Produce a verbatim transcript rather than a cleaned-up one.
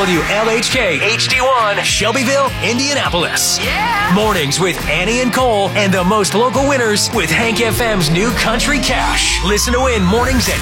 W L H K H D one, Shelbyville, Indianapolis. Yeah! Mornings with Annie and Cole and the most local winners with Hank F M's new Country Cash. Listen to win mornings at